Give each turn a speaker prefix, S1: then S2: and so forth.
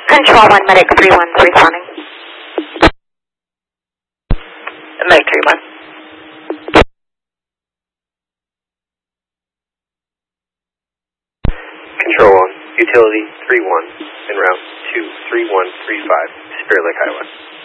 S1: Control 1, Medic 3-1 responding.
S2: Medic 3-1.
S3: Control 1, Utility 3-1, en route to 3135, Spirit Lake Highway.